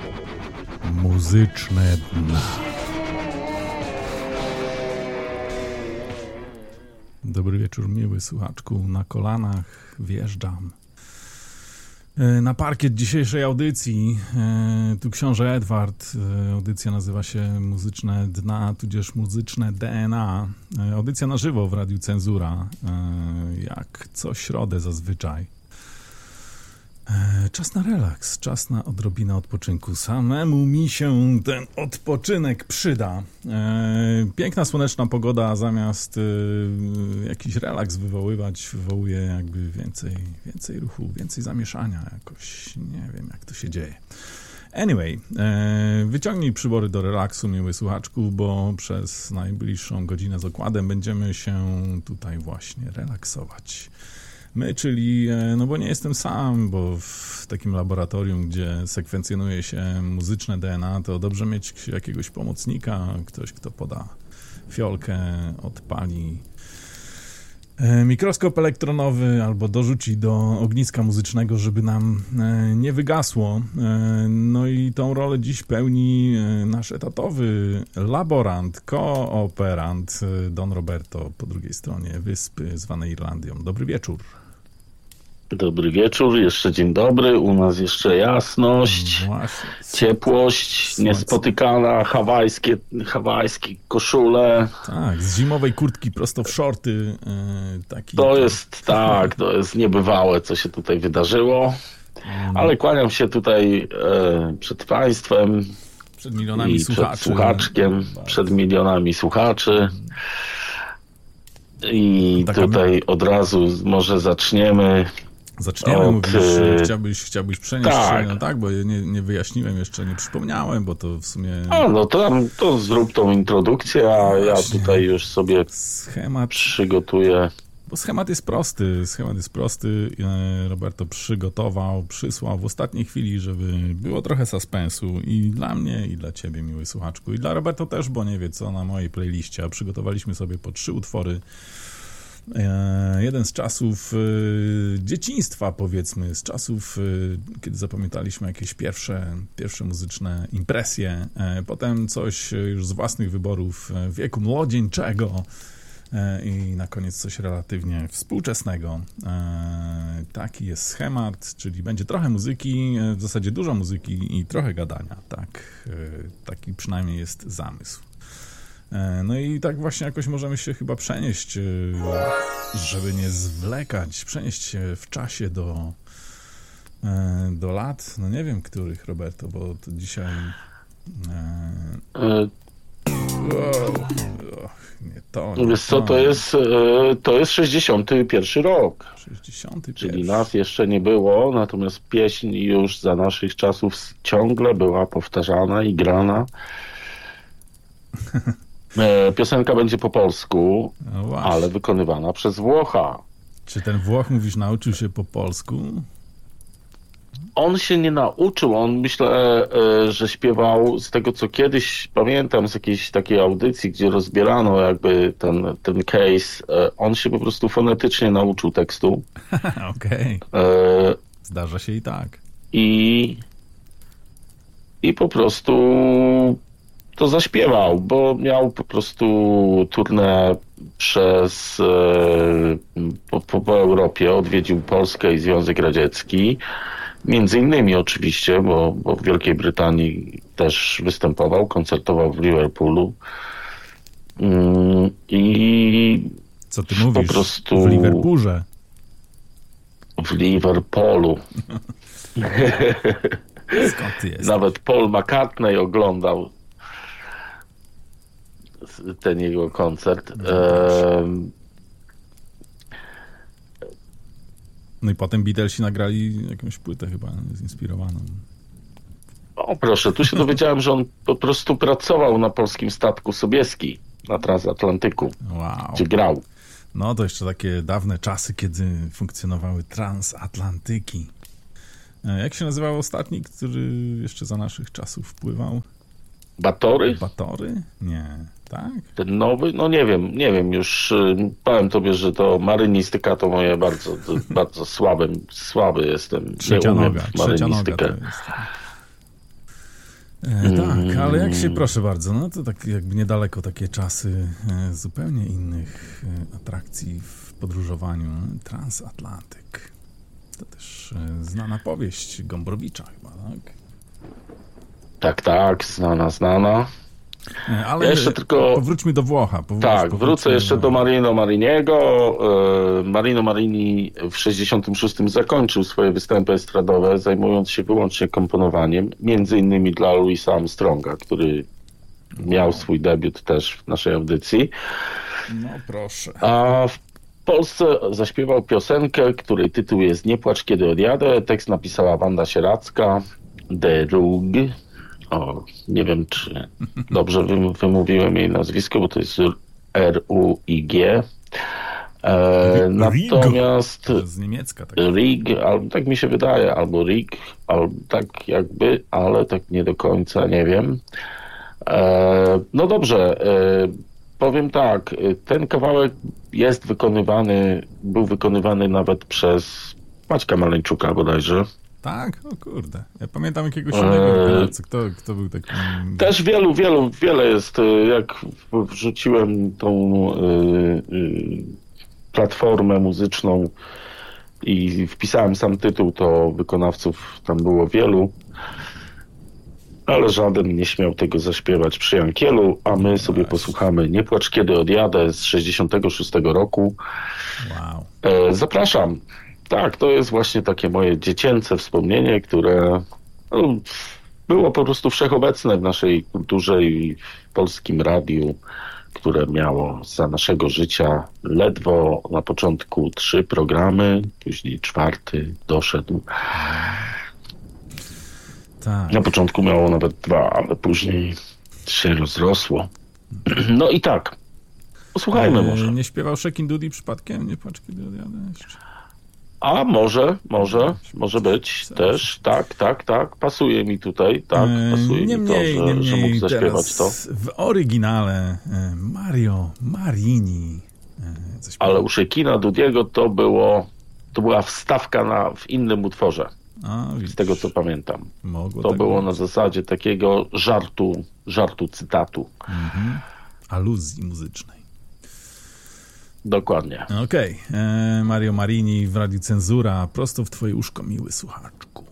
Muzyczne dna. Dobry wieczór, miły słuchaczku. Na kolanach wjeżdżam na parkiet dzisiejszej audycji. Tu książę Edward. Audycja nazywa się Muzyczne Dna, tudzież Muzyczne DNA. Audycja na żywo w Radiu Cenzura, jak co środę zazwyczaj. Czas na relaks, czas na odrobinę odpoczynku. Samemu mi się ten odpoczynek przyda. Piękna, słoneczna pogoda zamiast jakiś relaks wywołuje jakby więcej ruchu, więcej zamieszania jakoś. Nie wiem, jak to się dzieje. Anyway, wyciągnij przybory do relaksu, miły słuchaczku, bo przez najbliższą godzinę z okładem będziemy się tutaj właśnie relaksować. My, czyli, no bo nie jestem sam, bo w takim laboratorium, gdzie sekwencjonuje się muzyczne DNA, to dobrze mieć jakiegoś pomocnika, ktoś, kto poda fiolkę, odpali mikroskop elektronowy albo dorzuci do ogniska muzycznego, żeby nam nie wygasło. No i tą rolę dziś pełni nasz etatowy laborant, kooperant Don Roberto po drugiej stronie wyspy zwanej Irlandią. Dobry wieczór. Dobry wieczór, jeszcze dzień dobry, u nas jeszcze jasność, Właśnie. ciepłość, niespotykana, hawajskie koszule. Tak, z zimowej kurtki prosto w shorty. To jest niebywałe, co się tutaj wydarzyło, ale kłaniam się tutaj przed państwem, przed milionami słuchaczy. Przed słuchaczkiem, przed milionami słuchaczy. I tutaj od razu może zaczniemy. Mówisz, chciałbyś przenieść się, no tak, bo nie wyjaśniłem jeszcze, nie przypomniałem, bo to w sumie... To zrób tą introdukcję, a ja tutaj już sobie przygotuję. Bo schemat jest prosty. Roberto przysłał w ostatniej chwili, żeby było trochę suspensu i dla mnie, i dla ciebie, miły słuchaczku, i dla Roberto też, bo nie wie co na mojej playliście, a przygotowaliśmy sobie po 3 utwory. Jeden z czasów dzieciństwa, powiedzmy, z czasów, kiedy zapamiętaliśmy jakieś pierwsze muzyczne impresje, potem coś już z własnych wyborów wieku młodzieńczego i na koniec coś relatywnie współczesnego. Taki jest schemat, czyli będzie trochę muzyki, w zasadzie dużo muzyki i trochę gadania. Taki przynajmniej jest zamysł. No i tak właśnie jakoś możemy się chyba przenieść, żeby nie zwlekać, przenieść się w czasie do lat, no nie wiem których, Roberto, bo to dzisiaj... Wiesz co, to jest 61 rok. 61. Czyli nas jeszcze nie było, natomiast pieśń już za naszych czasów ciągle była powtarzana i grana. Piosenka będzie po polsku, no ale wykonywana przez Włocha. Czy ten Włoch, mówisz, nauczył się po polsku? On się nie nauczył, on myślę, że śpiewał z tego, co kiedyś pamiętam z jakiejś takiej audycji, gdzie rozbierano jakby ten case. On się po prostu fonetycznie nauczył tekstu. Okej. Zdarza się i tak. I po prostu to zaśpiewał, bo miał po prostu turnę po Europie, odwiedził Polskę i Związek Radziecki, między innymi oczywiście, bo w Wielkiej Brytanii też występował, koncertował w Liverpoolu i co ty mówisz? Po prostu w Liverpoolze? W Liverpoolu. Skąd ty jesteś? Nawet Paul McCartney oglądał ten jego koncert. No i potem Beatlesi nagrali jakąś płytę chyba zinspirowaną. O proszę, tu się dowiedziałem, że on po prostu pracował na polskim statku Sobieski na transatlantyku, gdzie grał. No to jeszcze takie dawne czasy, kiedy funkcjonowały transatlantyki. Jak się nazywał ostatni, który jeszcze za naszych czasów wpływał? Batory? Batory? Nie, tak? Ten nowy? No nie wiem już. Powiem tobie, że to marynistyka to moje bardzo słaby jestem. Trzecia noga to jest. Tak, ale jak się, proszę bardzo, no to tak jakby niedaleko takie czasy zupełnie innych atrakcji w podróżowaniu. Transatlantyk. To też znana powieść Gombrowicza chyba, tak? Tak, znana. Ale jeszcze tylko powróćmy do Włocha. Wrócę jeszcze do Marino Mariniego. Marino Marini w 1966 zakończył swoje występy estradowe, zajmując się wyłącznie komponowaniem, między innymi dla Louisa Armstronga, który miał swój debiut też w naszej audycji. No proszę. A w Polsce zaśpiewał piosenkę, której tytuł jest Nie płacz, kiedy odjadę. Tekst napisała Wanda Sieracka, de Rug. Nie wiem, czy dobrze wymówiłem jej nazwisko, bo to jest R-U-I-G. Natomiast to z niemiecka. Tak. Rig, tak mi się wydaje, albo Rig, albo tak jakby, ale tak nie do końca, nie wiem. No dobrze, powiem tak, ten kawałek był wykonywany nawet przez Maćka Maleńczuka bodajże. Tak? O kurde. Ja pamiętam jakiegoś innego wykonawcy. Kto był taki... Też wiele jest. Jak wrzuciłem tą platformę muzyczną i wpisałem sam tytuł, to wykonawców tam było wielu, ale żaden nie śmiał tego zaśpiewać przy Jankielu, a my sobie posłuchamy Nie płacz, kiedy odjadę z 66 roku. Wow. Zapraszam. Tak, to jest właśnie takie moje dziecięce wspomnienie, które było po prostu wszechobecne w naszej kulturze i w polskim radiu, które miało za naszego życia ledwo na początku 3 programy, później 4 doszedł. Tak. Na początku miało nawet 2, ale później się rozrosło. No i tak, posłuchajmy może. Nie śpiewał Shekin Dudi przypadkiem? Nie płacz, kiedy odjadę jeszcze. A może być też, tak, pasuje mi tutaj, tak, pasuje mi to, że mógł zaśpiewać to. W oryginale Mario Marini zaśpiewał. Ale u Shekina Dudiego to była wstawka w innym utworze, z tego co pamiętam. To tak było na zasadzie takiego żartu cytatu. Aluzji muzycznej. Dokładnie. Okej. Mario Marini w Radiu Cenzura, prosto w twoje uszko, miły słuchaczku.